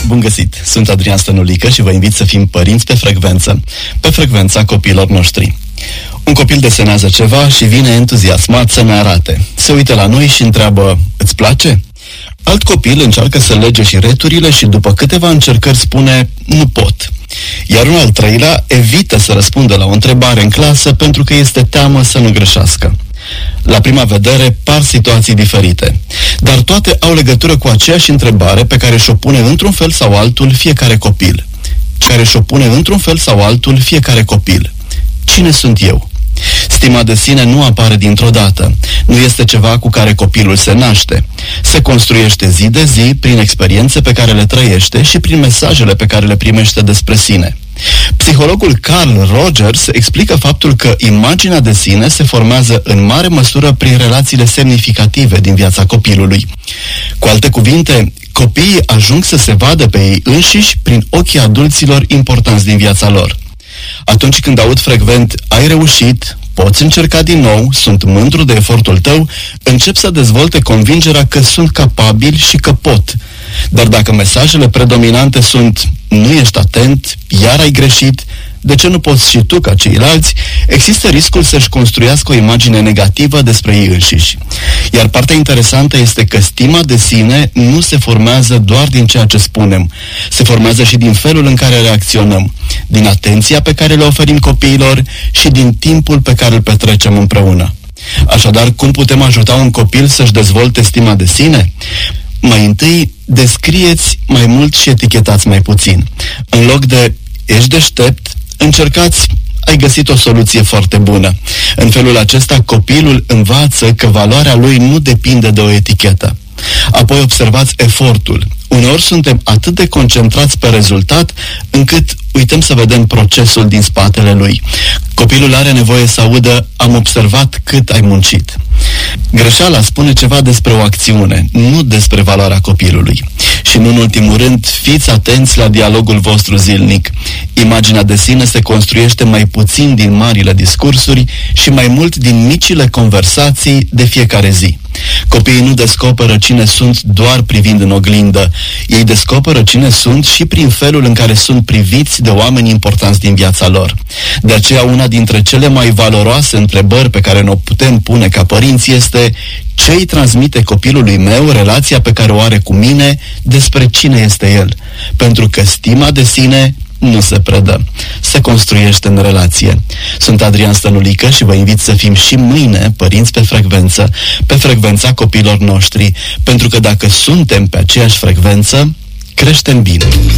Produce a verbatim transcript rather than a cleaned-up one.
Bun găsit! Sunt Adrian Stănulică și vă invit să fim părinți pe frecvență, pe frecvența copiilor noștri. Un copil desenează ceva și vine entuziasmat să ne arate. Se uită la noi și întreabă, îți place? Alt copil încearcă să lege și returile și după câteva încercări spune, nu pot. Iar un al treilea evită să răspundă la o întrebare în clasă pentru că este teamă să nu greșească. La prima vedere par situații diferite, dar toate au legătură cu aceeași întrebare pe care și-o pune într-un fel sau altul fiecare copil. Care și-o pune într-un fel sau altul fiecare copil. Cine sunt eu? Stima de sine nu apare dintr-o dată. Nu este ceva cu care copilul se naște. Se construiește zi de zi prin experiențe pe care le trăiește și prin mesajele pe care le primește despre sine. Psihologul Carl Rogers explică faptul că imaginea de sine se formează în mare măsură prin relațiile semnificative din viața copilului. Cu alte cuvinte, copiii ajung să se vadă pe ei înșiși prin ochii adulților importanți din viața lor. Atunci când aud frecvent, ai reușit, poți încerca din nou, sunt mândru de efortul tău, încep să dezvolte convingerea că sunt capabil și că pot. Dar dacă mesajele predominante sunt, nu ești atent, iar ai greșit, de ce nu poți și tu ca ceilalți, există riscul să-și construiască o imagine negativă despre ei înșiși. Iar partea interesantă este că stima de sine nu se formează doar din ceea ce spunem, se formează și din felul în care reacționăm, din atenția pe care le oferim copiilor și din timpul pe care îl petrecem împreună. Așadar, cum putem ajuta un copil să-și dezvolte stima de sine? Mai întâi, descrieți mai mult și etichetați mai puțin. În loc de ești deștept, încercați, ai găsit o soluție foarte bună. În felul acesta, copilul învață că valoarea lui nu depinde de o etichetă. Apoi observați efortul. Uneori suntem atât de concentrați pe rezultat, încât uităm să vedem procesul din spatele lui. Copilul are nevoie să audă, am observat cât ai muncit. Greșeala spune ceva despre o acțiune, nu despre valoarea copilului. Și nu în ultimul rând, fiți atenți la dialogul vostru zilnic. Imaginea de sine se construiește mai puțin din marile discursuri și mai mult din micile conversații de fiecare zi. Copiii nu descoperă cine sunt doar privind în oglindă. Ei descoperă cine sunt și prin felul în care sunt priviți de oameni importanți din viața lor. De aceea, una dintre cele mai valoroase întrebări pe care ne-o putem pune ca părinți este ce îi transmite copilului meu relația pe care o are cu mine, despre cine este el. Pentru că stima de sine nu se predă, se construiește în relație. Sunt Adrian Stănulică și vă invit să fim și mâine părinți pe frecvență, pe frecvența copiilor noștri, pentru că dacă suntem pe aceeași frecvență, creștem bine.